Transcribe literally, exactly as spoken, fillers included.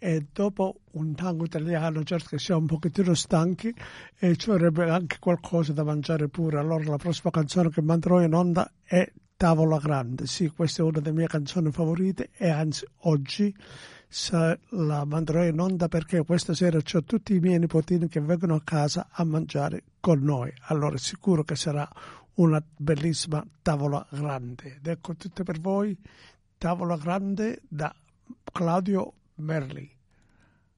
e dopo un tango italiano, certo che siamo un pochettino stanchi e ci vorrebbe anche qualcosa da mangiare pure. Allora la prossima canzone che manderò in onda è Tavola Grande. Sì, questa è una delle mie canzoni favorite e anzi oggi la manderò in onda perché questa sera ho tutti i miei nipotini che vengono a casa a mangiare con noi. Allora sicuro che sarà una bellissima tavola grande. Ed ecco tutte per voi Tavola Grande da Claudio Merli.